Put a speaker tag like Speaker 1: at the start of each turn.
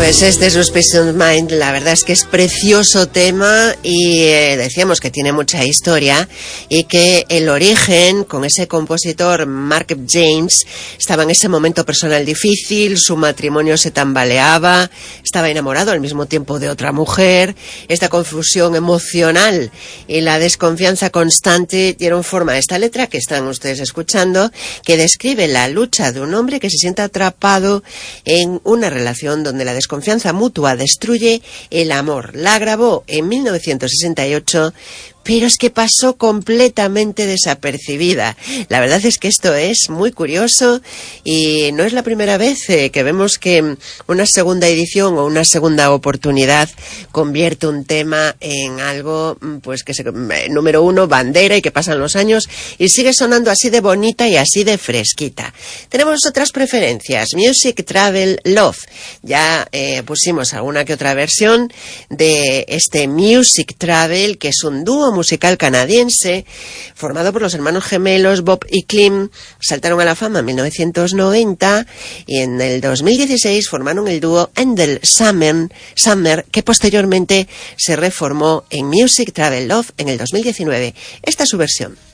Speaker 1: Pues este Suspicious Mind, la verdad es que es precioso tema y decíamos que tiene mucha historia y que el origen con ese compositor Mark James estaba en ese momento personal difícil, su matrimonio se tambaleaba, estaba enamorado al mismo tiempo de otra mujer, esta confusión emocional y la desconfianza constante dieron forma a esta letra que están ustedes escuchando, que describe la lucha de un hombre que se siente atrapado en una relación donde la desconfianza mutua destruye el amor. La grabó en 1968, pero es que pasó completamente desapercibida. La verdad es que esto es muy curioso y no es la primera vez que vemos que una segunda edición o una segunda oportunidad convierte un tema en algo, pues que número uno, bandera, y que pasan los años y sigue sonando así de bonita y así de fresquita. Tenemos otras preferencias. Music Travel Love. Ya pusimos alguna que otra versión de este Music Travel, que es un dúo musical canadiense formado por los hermanos gemelos Bob y Clem. Saltaron a la fama en 1990 y en el 2016 formaron el dúo Endel Summer, que posteriormente se reformó en Music Travel Love en el 2019. Esta es su versión.